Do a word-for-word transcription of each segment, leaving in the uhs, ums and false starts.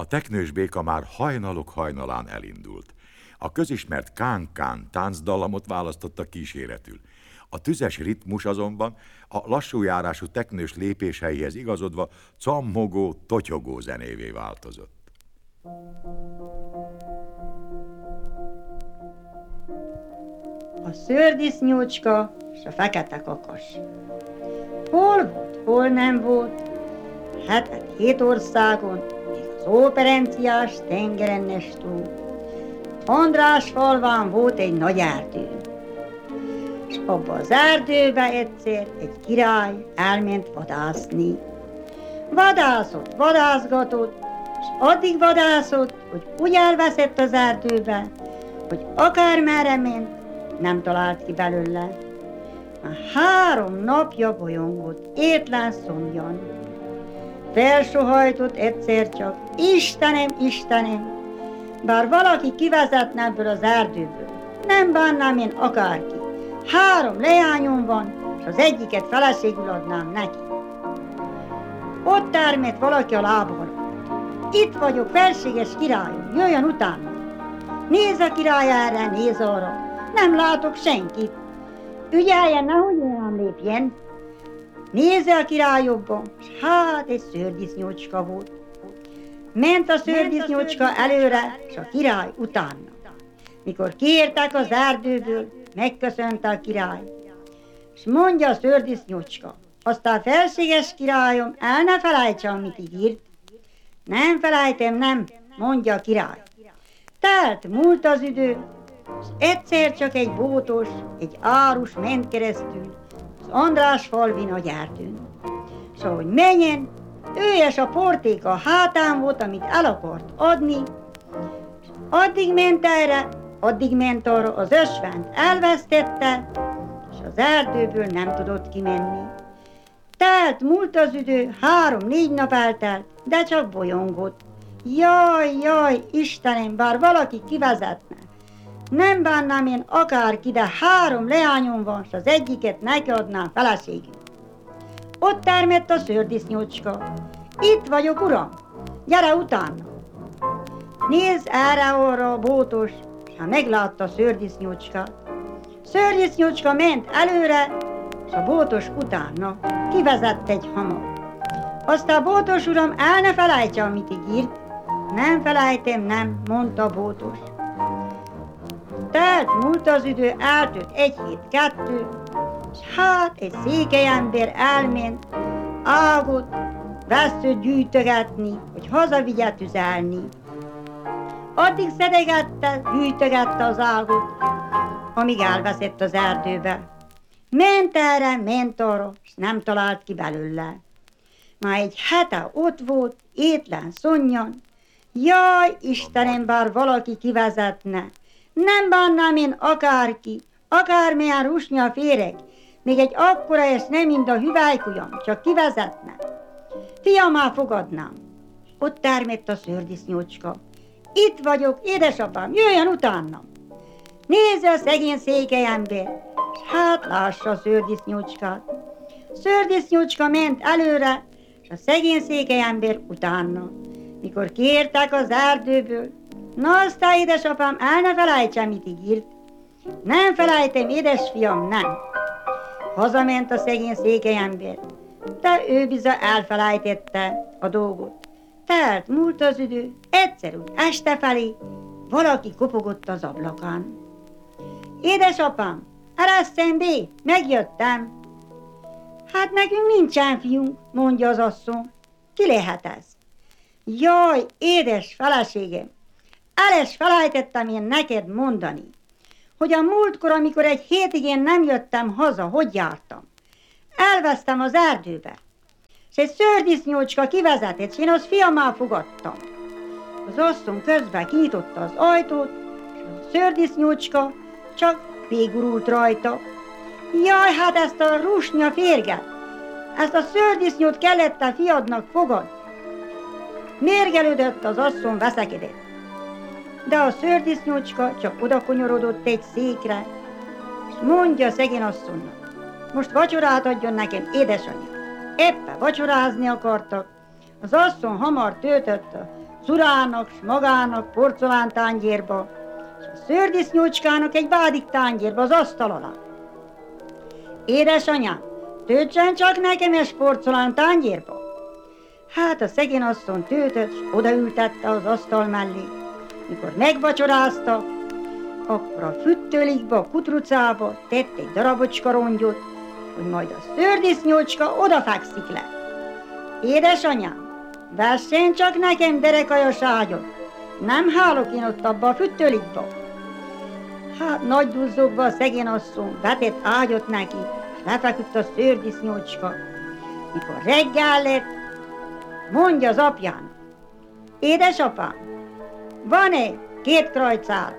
A teknős béka már hajnalok hajnalán elindult. A közismert kán-kán táncdallamot választotta kíséretül. A tüzes ritmus azonban a lassú járású teknős lépéseihez igazodva cammogó, totyogó zenévé változott. A szőrdisznócska és a fekete kakas. Hol volt, hol nem volt, hetek hét országon, még az óperenciás tengerenes túl. András falván volt egy nagy erdő, és abba az erdőbe egyszer egy király elment vadászni. Vadászott, vadászgatott, és addig vadászott, hogy úgy elveszett az erdőbe, hogy akármerre ment, nem talált ki belőle. Már három napja bolyongott, étlen szomjan. Felsohajtott egyszer csak, Istenem, Istenem, bár valaki kivezetne ebből az erdőből, nem bánnám én akárki. Három leányom van, és az egyiket feleségül adnám neki. Ott termett valaki a lába alatt. Itt vagyok, felséges királyom, jöjjön utána. Néz a király erre, néz arra, nem látok senkit. Ügyeljen, nehogy rám lépjen. Nézze a király jobban, s hát egy szőrdisznócska volt. Ment a szőrdisznócska előre, s a király utána. Mikor kiértek az erdőből, megköszönte a király. S mondja a szőrdisznócska, aztán felséges királyom, el ne felejtse, amit ígírt. Nem felejtem, nem, mondja a király. Telt múlt az idő, és egyszer csak egy bótos, egy árus ment keresztül az András falvi nagy erdőn. S ahogy menjen, ő és a portéka hátán volt, amit el akart adni, és addig ment erre, addig ment arra, az ösvényt elvesztette, és az erdőből nem tudott kimenni. Telt múlt az idő, három-négy nap eltelt, de csak bolyongott. Jaj, jaj, Istenem, bár valaki kivezetne. Nem bánnám én akárki, de három leányom van, s az egyiket neki adnám feleségül. Ott termett a szőrdisznócska. Itt vagyok, uram, gyere utána. Nézz erre-arra a bótos, s ha meglátta a szőrdisznócskát. Szőrdisznócska ment előre, s a bótos utána kivezett egy hamar. Aztán bótos uram, el ne felejtse, amit ígírt. Nem felejtem, nem, mondta a bótos. Telt múlt az idő, eltűnt egy hét kettő, s hát egy székely ember elment, ágot, veszőt gyűjtögetni, hogy hazavigye tüzelni. Addig szedegette, gyűjtögette az ágot, amíg elveszett az erdőbe. Ment erre, ment arra, s nem talált ki belőle. Már egy hete ott volt, étlen, szonnyan. Jaj, Istenem, bár valaki kivezetne. Nem bánnám én akárki, akármilyen rusnya féreg, még egy akkora és nem mind a hüvelykujjam, csak kivezetne. Fiamá fogadnám. Ott termett a szőrdisznócska. Itt vagyok, édesapám, jöjjön utánam. Nézze a szegény székely ember, s hát lássa a szőrdisznócskát. Szőrdisznócska ment előre, s a szegény székely ember utána. Mikor kiértek az erdőből, na aztán, édesapám, el ne felejtse, mit ígírt. Nem felejtem, édesfiam, nem. Hazament a szegény székely ember, de ő bizony elfelejtette a dolgot. Telt múlt az idő, egyszer úgy este felé, valaki kopogott az ablakán. Édesapám, eresszem be, megjöttem. Hát nekünk nincsen fiunk, mondja az asszony. Ki lehet ez? Jaj, édes feleségem, el is felejtettem én neked mondani, hogy a múltkor, amikor egy hétig én nem jöttem haza, hogy jártam. Elvesztem az erdőbe, és egy szőrdisznócska kivezetett, és én az fiammal fogadtam. Az asszony közben kinyitotta az ajtót, és a szőrdisznócska csak végurult rajta. Jaj, hát ezt a rusnya férget, ezt a szőrdisznót kellett a fiadnak fogad. Mérgelődött, az asszony veszekedett. De a szőrdisznócska csak odakonyorodott egy székre, és mondja a szegény asszonynak, most vacsorát adjon nekem, édesanyja. Éppen vacsorázni akartak, az asszony hamar töltött a Szurának, s magának porcelántányérba, és a szőrdisznócskának egy vádik tányérba az asztal alá. Édesanyám, töltsen csak nekem egy porcelántányérba. Hát a szegény asszony töltött, s odaültette az asztal mellé. Mikor megvacsoráztak, akkor a füttőlikbe, a kutrucába tett egy darabocska rongyot, hogy majd a szőrdisznócska odafekszik le. Édesanyám, vessen csak nekem derekajas ágyat, nem hálok én ott abba a füttőlikba. Hát nagy duzzogva a szegény asszony vetett ágyat neki, és lefeküdt a szőrdisznócska. Mikor reggel lett, mondja az apjának: édesapám, van-e két krajcár?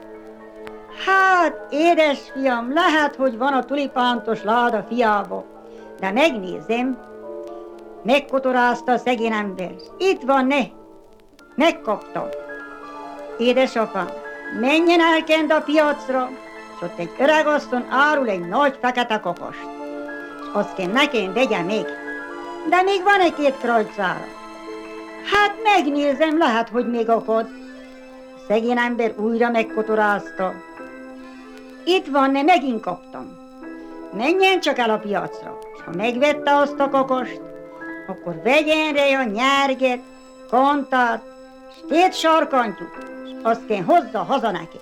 Hát, édesfiam, lehet, hogy van a tulipántos láda fiába, de megnézem. Megkotorázta a szegény ember. Itt van, ne, megkaptam. Édesapám, menjen el kend a piacra, és ott egy öregasszony árul egy nagy fekete kakast. És azt kell nekem vegye meg. De még van egy két krajcára. Hát megnézem, lehet, hogy még akad. A szegény ember újra megkotorázta. Itt van, ne, megint kaptam. Menjen csak el a piacra, és ha megvette azt a kakast, akkor vegyen rá a nyerget, kantárt, és két sarkantyút, és azt kell hozza haza nekem.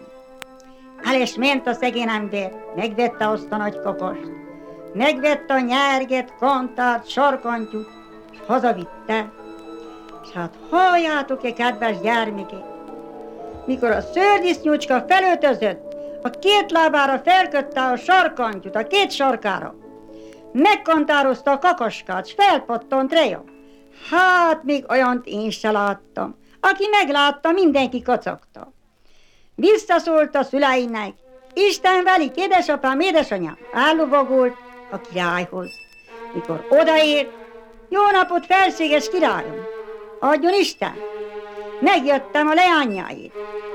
El is ment a szegény ember, megvette azt a nagy kakast, megvette a nyerget, kantárt, sarkantyút, és hazavitte. És hát halljátok-e, kedves gyermekek, mikor a szőrdisznócska felöltözött, a két lábára felkötte a sarkantyút, a két sarkára, megkantározta a kakaskát, s felpattant reja. Hát még olyant én se láttam. Aki meglátta, mindenki kacagta. Visszaszólt a szüleinek: Isten velik, édesapám, édesanyám. Ellovagolt a királyhoz. Mikor odaért: jó napot, felséges királyom! Adjon Isten! Megjöttem a leányáért.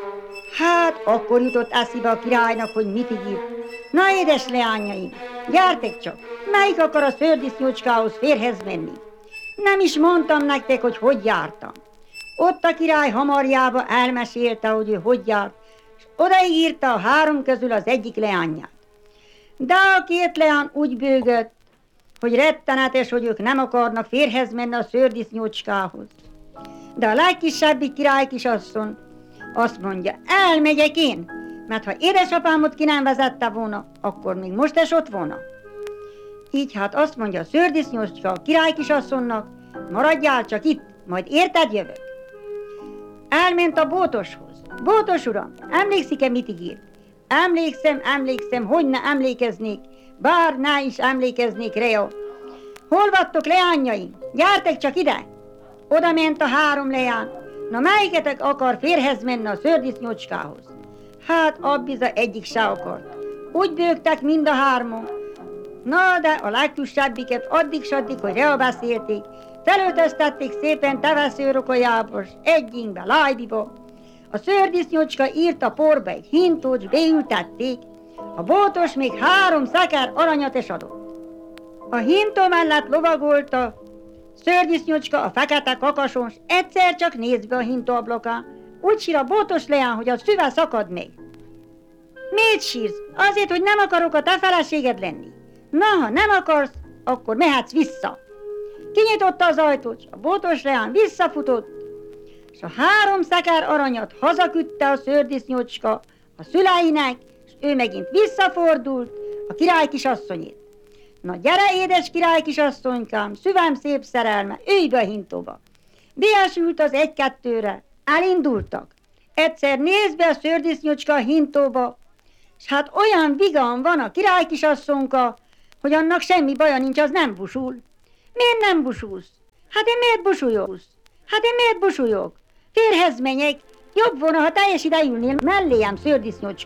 Hát akkor jutott eszébe a királynak, hogy mit ígért. Na, édes leányaim, gyertek csak, melyik akar a szőrdisznócskához férhez menni? Nem is mondtam nektek, hogy hogy jártam. Ott a király hamarjába elmesélte, hogy ő hogy járt, és odaírta a három közül az egyik leányát. De a két leány úgy bőgött, hogy rettenetes, hogy ők nem akarnak férhez menni a szőrdisznócskához. De a legkisebbik király kisasszony azt mondja: elmegyek én, mert ha édesapámot ki nem vezette volna, akkor még most is ott volna. Így hát azt mondja a szőrdisznócska a király kisasszonynak: maradjál csak itt, majd érted jövök. Elment a bótoshoz. Bótos uram, emlékszik-e, mit ígért? Emlékszem, emlékszem, hogy ne emlékeznék, bár ne is emlékeznék rá. Hol vattok, leányaim? Gyertek csak ide! Oda ment a három leány. Na, melyiketek akar férhez menni a szőrdisznócskához? Hát abbiza egyik se akart. Úgy bőgtek mind a hárman. Na, de a legtusebbiket addig s addig, hogy rea beszélték, felöltöztették szépen teveszőrokolyába, s egyikbe, lájdiba. A szőrdisznócska írt a porba egy hintót, s beültették. A bótos még három szeker aranyat is adott. A hintó mellett lovagolt a szőrdisznócska a fekete kakason, s egyszer csak néz be a hintó ablakán. Úgy sír a bótos leány, hogy a szüve szakad meg. Miért sírsz? Azért, hogy nem akarok a te feleséged lenni. Na, ha nem akarsz, akkor mehetsz vissza. Kinyitotta az ajtót, a bótos leány visszafutott, és a három szeker aranyat hazaküldte a szőrdisznócska a szüleinek, és ő megint visszafordult a király kisasszonyét. Na, gyere, édes király kisasszonykám, szívem szép szerelme, ülj be a hintóba. Beesült az egy-kettőre, elindultak. Egyszer nézd be a szőrdisznócska a hintóba, és hát olyan vigan van a király kisasszonka, hogy annak semmi baja nincs, az nem busul. Miért nem busulsz? Hát én miért busuljok? Hát én miért busuljok? Férhez menjek, jobb volna, ha teljes ide ülnél melléjem, szőrdisznócska.